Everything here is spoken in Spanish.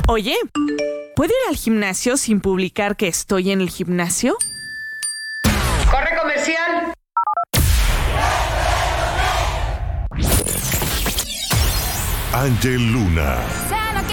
Oye, ¿puedo ir al gimnasio sin publicar que estoy en el gimnasio? ¡Corre comercial! Ángel Luna. Sé lo que